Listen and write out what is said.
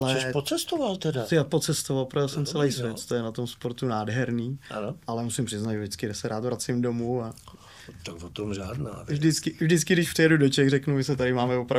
Jsi pocestoval teda? Já pocestoval, projel jsem celý svět, jo. to je na tom sportu nádherný, Ano. ale musím přiznat, že vždycky se rád vracím domů a Tak o tom žádná. vždycky, když přijedu do Čech, řeknu, my se tady máme opravdu